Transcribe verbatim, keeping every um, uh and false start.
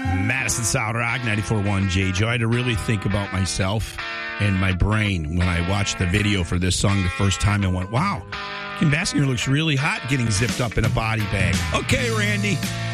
Madison South Rock, ninety-four point one J J. I had to really think about myself and my brain when I watched the video for this song the first time and went, wow, Kim Basinger looks really hot getting zipped up in a body bag. Okay, Randy.